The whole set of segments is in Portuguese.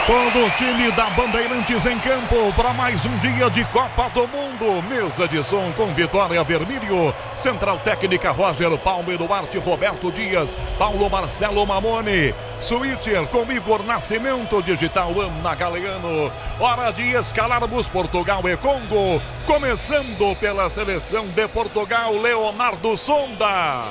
Todo o time da Bandeirantes em campo para mais um dia de Copa do Mundo. Mesa de som com Vitória Vermílio. Central técnica Roger Palme, Duarte, Roberto Dias, Paulo Marcelo Mamone. Switcher com Igor Nascimento, digital Ana Galeano. Hora de escalarmos Portugal e Congo. Começando pela seleção de Portugal, Leonardo Sonda.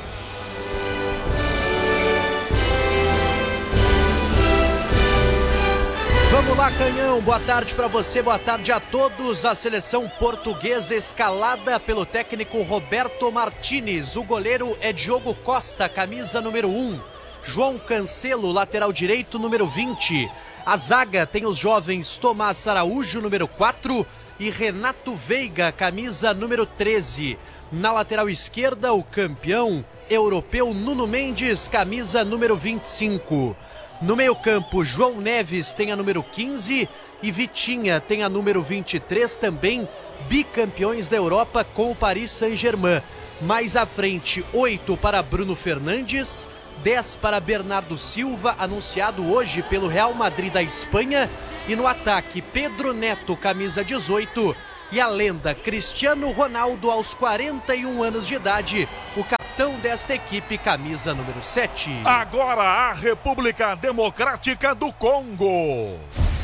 Vamos lá, Canhão, boa tarde para você, boa tarde a todos. A seleção portuguesa escalada pelo técnico Roberto Martínez. O goleiro é Diogo Costa, camisa número 1. João Cancelo, lateral direito, número 20. A zaga tem os jovens Tomás Araújo, número 4, e Renato Veiga, camisa número 13. Na lateral esquerda, o campeão europeu Nuno Mendes, camisa número 25. No meio-campo, João Neves tem a número 15 e Vitinha tem a número 23, também bicampeões da Europa com o Paris Saint-Germain. Mais à frente, 8 para Bruno Fernandes, 10 para Bernardo Silva, anunciado hoje pelo Real Madrid da Espanha. E no ataque, Pedro Neto, camisa 18, e a lenda Cristiano Ronaldo, aos 41 anos de idade, o capitão desta equipe, camisa número 7. Agora a República Democrática do Congo.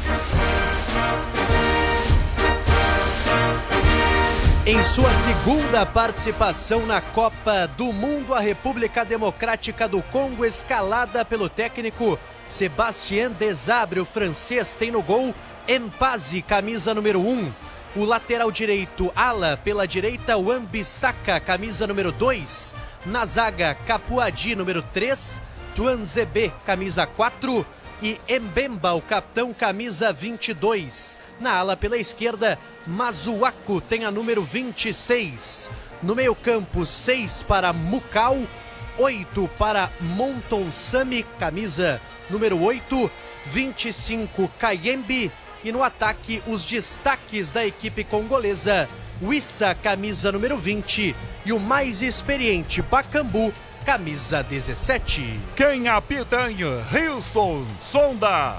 Em sua segunda participação na Copa do Mundo, a República Democrática do Congo, escalada pelo técnico Sébastien Desabre, o francês, tem no gol Mpazi, camisa número 1. O lateral direito, ala, pela direita, Wan-Bissaka, camisa número 2. Na zaga, Capuadi, número 3. Tuanzebe, camisa 4. E Mbemba, o capitão, camisa 22. Na ala pela esquerda, Mazuaku tem a número 26. No meio campo, 6 para Mukau, 8 para Montonsami, camisa número 8. 25, Kayembe. E no ataque, os destaques da equipe congolesa, Wissa, camisa número 20, e o mais experiente, Bakambu, camisa 17. Quem apita em Houston, Sonda.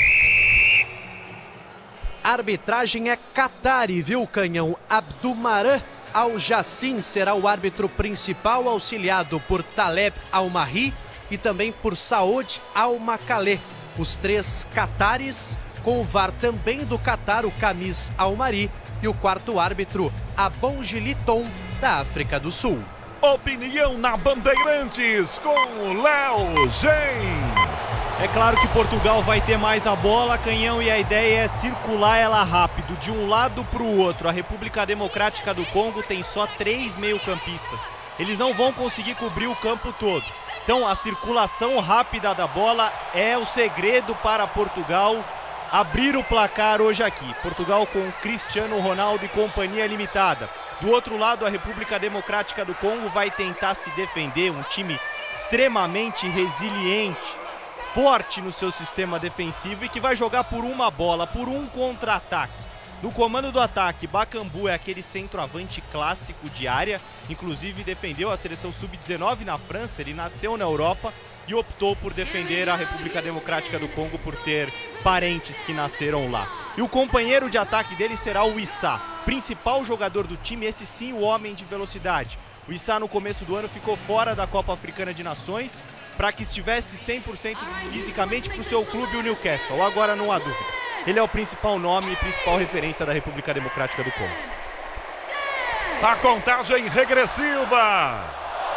A arbitragem é Qatari, viu, Canhão? Abdumaran Al-Jassim será o árbitro principal, auxiliado por Taleb Al-Mahri e também por Saud Al-Makalé. Os três Qataris, com o VAR também do Catar, o Kamis Al-Mari, e o quarto árbitro, Abongiliton, da África do Sul. Opinião na Bandeirantes com Léo James. É claro que Portugal vai ter mais a bola, Canhão, e a ideia é circular ela rápido, de um lado para o outro. A República Democrática do Congo tem só 3 meio-campistas. Eles não vão conseguir cobrir o campo todo. Então a circulação rápida da bola é o segredo para Portugal abrir o placar hoje aqui. Portugal com Cristiano Ronaldo e companhia limitada. Do outro lado, a República Democrática do Congo vai tentar se defender, um time extremamente resiliente, forte no seu sistema defensivo e que vai jogar por uma bola, por um contra-ataque. No comando do ataque, Bakambu é aquele centroavante clássico de área, inclusive defendeu a seleção sub-19 na França, ele nasceu na Europa e optou por defender a República Democrática do Congo por ter parentes que nasceram lá. E o companheiro de ataque dele será o Wissa, principal jogador do time, esse sim o homem de velocidade. O Wissa no começo do ano ficou fora da Copa Africana de Nações para que estivesse 100% fisicamente para o seu clube, o Newcastle. Agora não há dúvidas. Ele é o principal nome e principal referência da República Democrática do Congo. A contagem regressiva.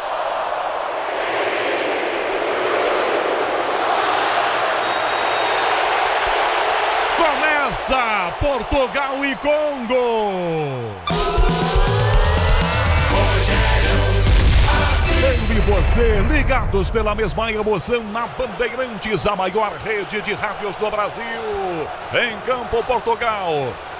Começa Portugal e Congo. Eu e você, ligados pela mesma emoção na Bandeirantes, a maior rede de rádios do Brasil. Em campo, Portugal.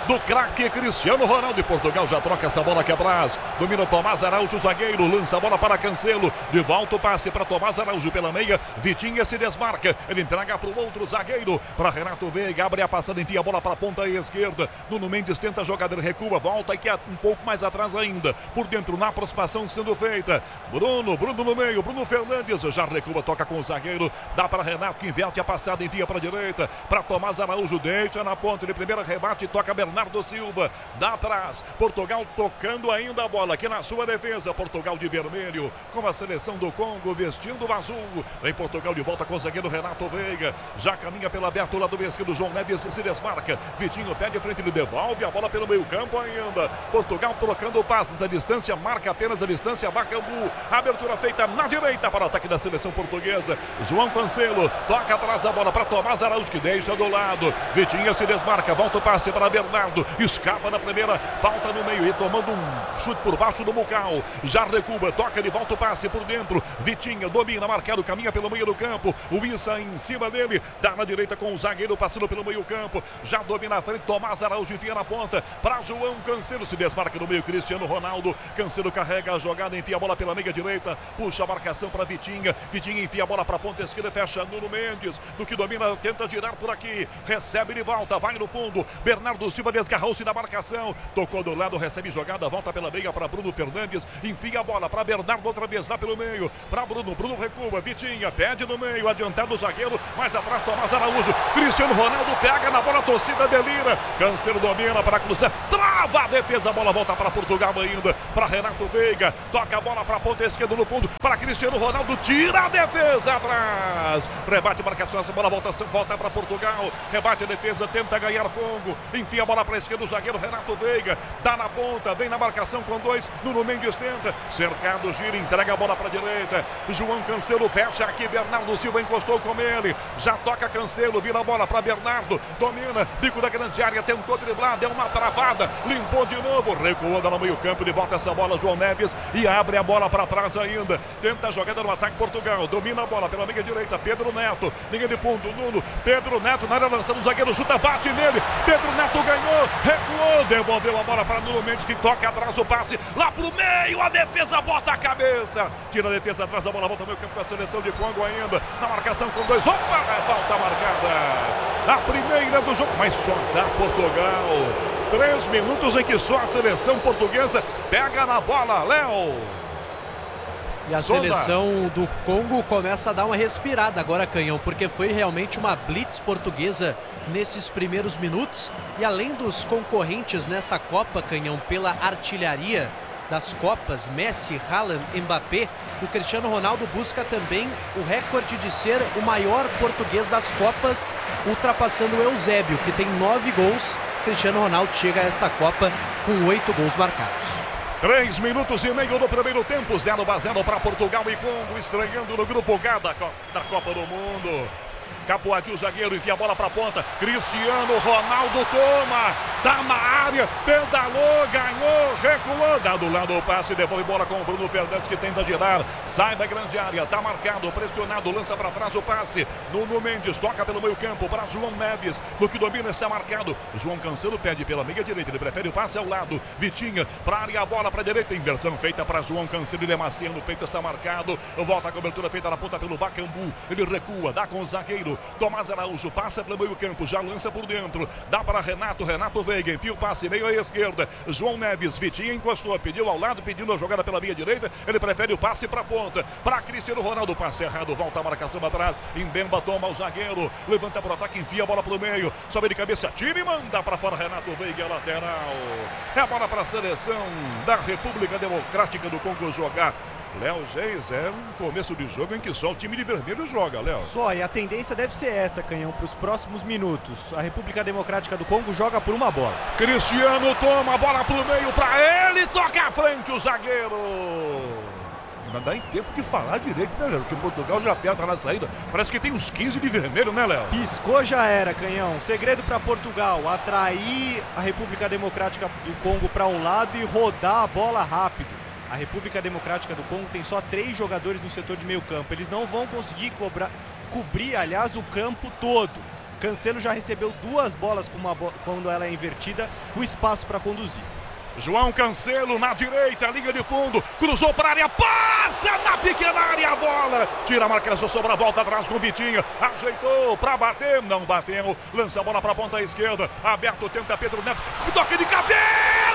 do craque Cristiano Ronaldo. E Portugal já troca essa bola quebraz. Domina Tomás Araújo, zagueiro, lança a bola para Cancelo. De volta o passe para Tomás Araújo pela meia. Vitinha se desmarca. Ele entrega para o outro zagueiro, para Renato Veiga. Abre a passada, enfia a bola para a ponta esquerda. Nuno Mendes tenta a jogada, ele recua, volta e quer um pouco mais atrás ainda. Por dentro, na aproximação sendo feita. Bruno no meio, Bruno Fernandes já recua, toca com o zagueiro. Dá para Renato que inverte a passada, envia para a direita. Para Tomás Araújo, deixa na ponta. De primeira rebate, toca Bernardo Silva. Dá atrás. Portugal tocando ainda a bola aqui na sua defesa. Portugal de vermelho, com a seleção do Congo vestindo o azul. Vem Portugal de volta com o zagueiro Renato Veiga. Já caminha pela aberta o lado esquerdo. João Neves se desmarca. Vitinho pede frente, ele devolve a bola pelo meio campo ainda. Portugal trocando passes. A distância marca apenas a distância. Bacambu. Abertura feita na direita para o ataque da seleção portuguesa. João Cancelo toca atrás a bola para Tomás Araújo, que deixa do lado. Vitinha se desmarca. Volta o passe para Bernardo. Escapa na primeira. Falta no meio e tomando um chute por baixo do Mucal. Já recua. Toca de volta o passe por dentro. Vitinha domina, marcado, caminha pelo meio do campo. O Issa em cima dele. Dá na direita com o zagueiro passando pelo meio campo. Já domina a frente. Tomás Araújo enfia na ponta para João Cancelo. Se desmarca no meio Cristiano Ronaldo. Cancelo carrega a jogada, enfia a bola pela meia direita. Puxa a marcação para Vitinha. Vitinha enfia a bola para a ponta esquerda. Fecha Nuno Mendes. Do que domina, tenta girar por aqui. Recebe de volta, vai no fundo. Bernardo Silva desgarrou-se na marcação. Tocou do lado, recebe jogada. Volta pela meia para Bruno Fernandes. Enfia a bola para Bernardo outra vez lá pelo meio. Para Bruno. Bruno recua. Vitinha pede no meio. Adiantado o zagueiro. Mais atrás Tomás Araújo. Cristiano Ronaldo pega na bola. A torcida delira. Cancelo domina para cruzar. Trava a defesa. A bola volta para Portugal ainda. Para Renato Veiga. Toca a bola para a ponta esquerda no fundo. Para Cristiano Ronaldo. Tira a defesa atrás. Rebate, marcação. Essa bola volta para Portugal. Rebate a defesa. Tenta ganhar Congo. Enfia a bola para a esquerda. O zagueiro Renato Veiga. Dá na ponta. Vem na marcação com dois. Nuno Mendes tenta. Cercado, gira. Entrega a bola para a direita. João Cancelo fecha aqui. Bernardo Silva encostou com ele. Já toca Cancelo. Vira a bola para Bernardo. Domina. Bico da grande área. Tentou driblar. Deu uma travada. Limpou de novo. Recuou no meio campo. De volta essa bola. João Neves. E abre a bola para trás ainda. Tenta a jogada no ataque Portugal. Domina a bola pela meia direita. Pedro Neto. Linha de fundo. Nuno. Pedro Neto na área lançando o zagueiro. Chuta. Bate nele. Pedro Neto ganhou. Recuou. Devolveu a bola para Nuno Mendes, que toca atrás o passe. Lá pro meio. A defesa bota a cabeça. Tira a defesa atrás da bola. Volta ao meio campo da seleção de Congo ainda. Na marcação com dois. Opa! Falta marcada. A primeira do jogo. Mas só dá Portugal. 3 minutos em que só a seleção portuguesa pega na bola. Léo. E a seleção do Congo começa a dar uma respirada agora, Canhão, porque foi realmente uma blitz portuguesa nesses primeiros minutos. E além dos concorrentes nessa Copa, Canhão, pela artilharia das Copas, Messi, Haaland, Mbappé, o Cristiano Ronaldo busca também o recorde de ser o maior português das Copas, ultrapassando o Eusébio, que tem 9 gols. Cristiano Ronaldo chega a esta Copa com 8 gols marcados. 3 minutos e meio do primeiro tempo, 0-0 para Portugal e Congo, estreando no grupo H da Copa do Mundo. Capoadinho, o zagueiro, enfia a bola para a ponta. Cristiano Ronaldo toma, tá na área, pedalou, ganhou, recuou. Dá do lado o passe, devolve bola com o Bruno Fernandes, que tenta girar. Sai da grande área, tá marcado, pressionado, lança para trás o passe. Nuno Mendes toca pelo meio campo para João Neves. No que domina está marcado. João Cancelo pede pela meia direita, ele prefere o passe ao lado. Vitinha para área, a bola para a direita. Inversão feita para João Cancelo, ele é macia no peito, está marcado. Volta a cobertura feita na ponta pelo Bacambu. Ele recua, dá com o zagueiro. Tomás Araújo passa pelo meio campo, já lança por dentro, dá para Renato Veiga, enfia o passe meio à esquerda, João Neves, Vitinha encostou, pediu ao lado, pedindo a jogada pela meia direita, ele prefere o passe para a ponta, para Cristiano Ronaldo, passe errado, volta a marcação atrás, Mbemba toma o zagueiro, levanta para o ataque, enfia a bola para o meio, sobe de cabeça, tira e manda para fora, Renato Veiga, lateral, é a bola para a seleção da República Democrática do Congo jogar. Léo Geis, é um começo de jogo em que só o time de vermelho joga, Léo. Só, e a tendência deve ser essa, Canhão, para os próximos minutos. A República Democrática do Congo joga por uma bola. Cristiano toma a bola pro meio para ele, toca à frente o zagueiro. Não dá em tempo de falar direito, né, Léo? Porque Portugal já aperta na saída. Parece que tem uns 15 de vermelho, né, Léo? Piscou, já era, Canhão. Segredo para Portugal, atrair a República Democrática do Congo para um lado e rodar a bola rápido. A República Democrática do Congo tem só 3 jogadores no setor de meio campo. Eles não vão conseguir cobrir, aliás, o campo todo. Cancelo já recebeu 2 bolas quando ela é invertida, com espaço para conduzir. João Cancelo na direita, linha de fundo, cruzou para a área, passa na pequena área a bola, tira a marcação, sobra a volta atrás com o Vitinha, ajeitou para bater, não bateu, lança a bola para a ponta esquerda, aberto, tenta Pedro Neto, toque de cabeça!